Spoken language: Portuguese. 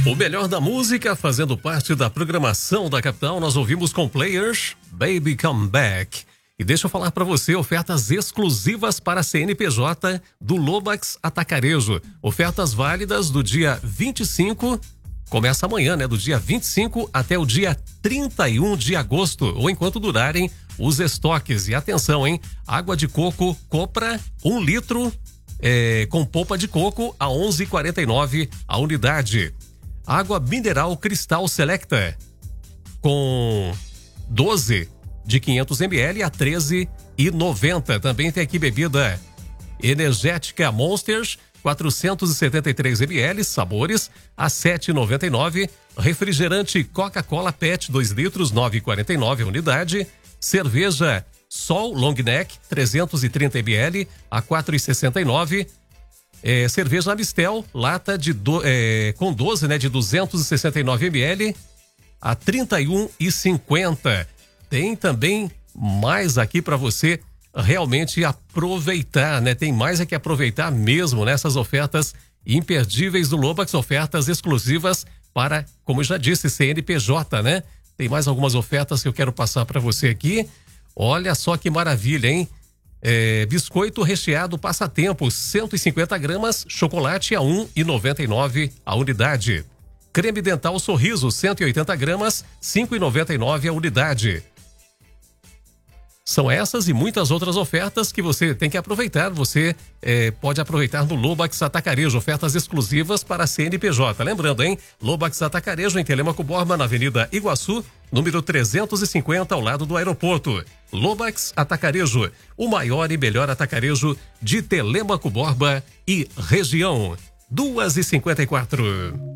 O melhor da música fazendo parte da programação da capital, nós ouvimos com Players, Baby Come Back. E deixa eu falar para você, ofertas exclusivas para CNPJ do Lobax Atacarejo. Ofertas válidas do dia 25, começa amanhã, né? Do dia 25 até o dia 31 de agosto, ou enquanto durarem os estoques. E atenção, hein? Água de coco Copra, 1 litro, com polpa de coco a 11,49 a unidade. Água mineral Cristal Selecta com 12 de 500 ml a 13,90. Também tem aqui bebida energética Monsters 473 ml, sabores a 7,99. Refrigerante Coca-Cola PET 2 litros 9,49 a unidade. Cerveja Sol Long Neck 330 ml a 4,69. Cerveja Amistel, lata com 12, né, de 269 ml a 31,50. Tem também mais aqui para você realmente aproveitar, né? Tem mais aqui aproveitar mesmo nessas ofertas imperdíveis do Lobax, ofertas exclusivas para, como eu já disse, CNPJ, né? Tem mais algumas ofertas que eu quero passar para você aqui. Olha só que maravilha, hein? Biscoito recheado Passatempo, 150 gramas, chocolate a 1,99 a unidade. Creme dental Sorriso, 180 gramas, 5,99 a unidade. São essas e muitas outras ofertas que você tem que aproveitar. Você pode aproveitar no Lobax Atacarejo, ofertas exclusivas para CNPJ. Lembrando, hein? Lobax Atacarejo em Telêmaco Borba, na Avenida Iguaçu, número 350, ao lado do aeroporto. Lobax Atacarejo, o maior e melhor atacarejo de Telêmaco Borba e região. 2h54.